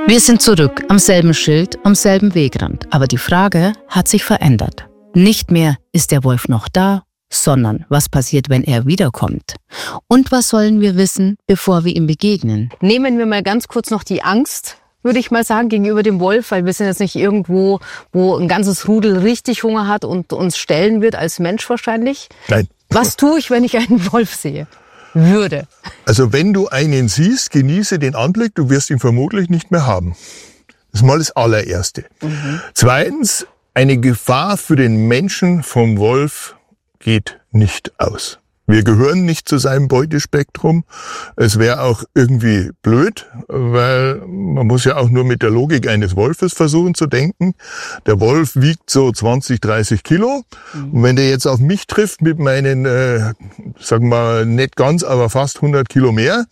Wir sind zurück am selben Schild, am selben Wegrand. Aber die Frage hat sich verändert. Nicht mehr, ist der Wolf noch da, sondern was passiert, wenn er wiederkommt? Und was sollen wir wissen, bevor wir ihm begegnen? Nehmen wir mal ganz kurz noch die Angst, würde ich mal sagen, gegenüber dem Wolf, weil wir sind jetzt nicht irgendwo, wo ein ganzes Rudel richtig Hunger hat und uns stellen wird, als Mensch wahrscheinlich. Nein. Was tue ich, wenn ich einen Wolf sehe? Würde. Also wenn du einen siehst, genieße den Anblick, du wirst ihn vermutlich nicht mehr haben. Das ist mal das allererste. Zweitens, eine Gefahr für den Menschen vom Wolf geht nicht aus. Wir gehören nicht zu seinem Beutespektrum. Es wäre auch irgendwie blöd, weil man muss ja auch nur mit der Logik eines Wolfes versuchen zu denken. Der Wolf wiegt so 20, 30 Kilo. Und wenn der jetzt auf mich trifft mit meinen, sagen wir mal, nicht ganz, aber fast 100 Kilo mehr,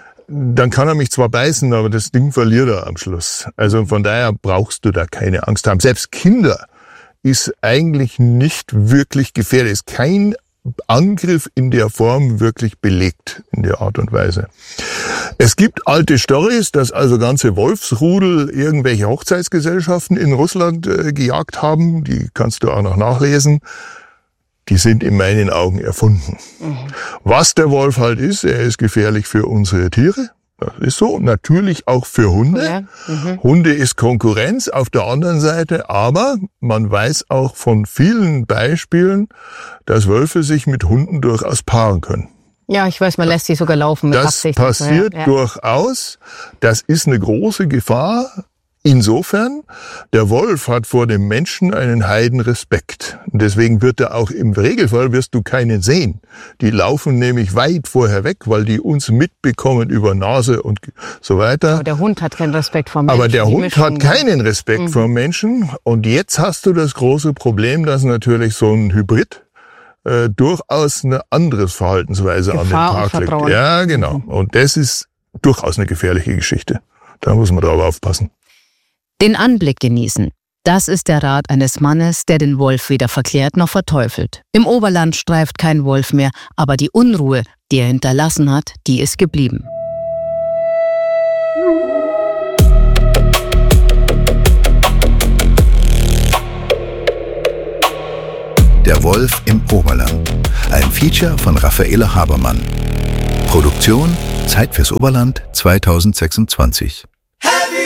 dann kann er mich zwar beißen, aber das Ding verliert er am Schluss. Also von daher brauchst du da keine Angst haben. Selbst Kinder ist eigentlich nicht wirklich gefährdet. Ist kein Angriff in der Form wirklich belegt, in der Art und Weise. Es gibt alte Storys, dass also ganze Wolfsrudel irgendwelche Hochzeitsgesellschaften in Russland gejagt haben. Die kannst du auch noch nachlesen. Die sind in meinen Augen erfunden. Was der Wolf halt ist, er ist gefährlich für unsere Tiere. Das ist so. Natürlich auch für Hunde. Ja. Hunde ist Konkurrenz auf der anderen Seite, aber man weiß auch von vielen Beispielen, dass Wölfe sich mit Hunden durchaus paaren können. Ja, ich weiß, man lässt sie sogar laufen mit Das Absicht. passiert Ja. durchaus. Das ist eine große Gefahr. Insofern, der Wolf hat vor dem Menschen einen Heidenrespekt. Und deswegen wird er auch im Regelfall, wirst du keinen sehen. Die laufen nämlich weit vorher weg, weil die uns mitbekommen über Nase und so weiter. Aber der Hund hat keinen Respekt vor Menschen. Aber der Die Hund Mischung, hat keinen Respekt vor Menschen. Und jetzt hast du das große Problem, dass natürlich so ein Hybrid durchaus eine andere Verhaltensweise Gefahr an den und Tag legt. Vertrauen. Ja, genau. Und das ist durchaus eine gefährliche Geschichte. Da muss man drauf aufpassen. Den Anblick genießen. Das ist der Rat eines Mannes, der den Wolf weder verklärt noch verteufelt. Im Oberland streift kein Wolf mehr, aber die Unruhe, die er hinterlassen hat, die ist geblieben. Der Wolf im Oberland. Ein Feature von Raffaele Habermann. Produktion Zeit fürs Oberland 2026.